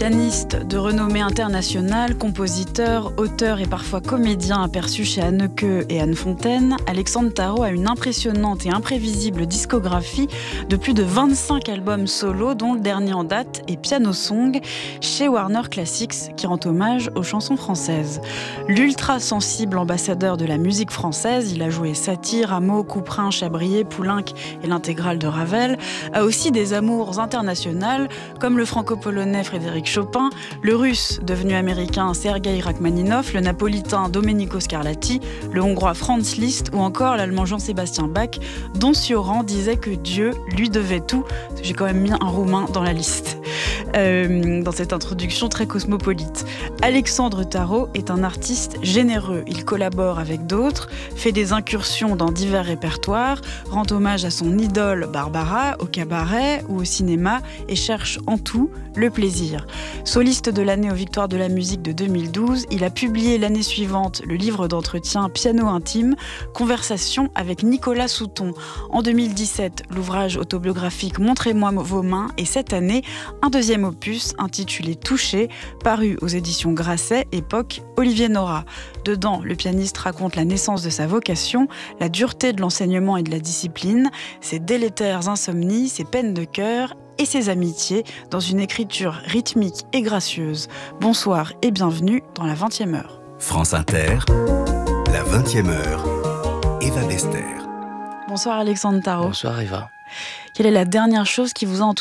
Pianiste de renommée internationale, compositeur, auteur et parfois comédien aperçu chez Anneke et Anne Fontaine, Alexandre Tarot a une impressionnante et imprévisible discographie de plus de 25 albums solo, dont le dernier en date est Piano Song chez Warner Classics, qui rend hommage aux chansons françaises. L'ultra-sensible ambassadeur de la musique française, il a joué Satie, Rameau, Couperin, Chabrier, Poulenc et l'intégrale de Ravel, a aussi des amours internationales comme le franco-polonais Frédéric Chopin, le russe devenu américain Sergei Rachmaninov, le napolitain Domenico Scarlatti, le hongrois Franz Liszt ou encore l'allemand Jean-Sébastien Bach, dont Sioran disait que Dieu lui devait tout. J'ai quand même mis un roumain dans la liste. Dans cette introduction très cosmopolite. Alexandre Tarot est un artiste généreux. Il collabore avec d'autres, fait des incursions dans divers répertoires, rend hommage à son idole Barbara au cabaret ou au cinéma et cherche en tout le plaisir. Soliste de l'année aux Victoires de la musique de 2012, il a publié l'année suivante le livre d'entretien Piano intime, conversation avec Nicolas Souton. En 2017, l'ouvrage autobiographique Montrez-moi vos mains et cette année, un deuxième opus intitulé Touché, paru aux éditions Grasset, époque Olivier Nora. Dedans, le pianiste raconte la naissance de sa vocation, la dureté de l'enseignement et de la discipline, ses délétères insomnies, ses peines de cœur et ses amitiés dans une écriture rythmique et gracieuse. Bonsoir et bienvenue dans la 20e heure. France Inter, la 20e heure, Eva Bester. Bonsoir Alexandre Tarot. Bonsoir Eva. Quelle est la dernière chose qui vous a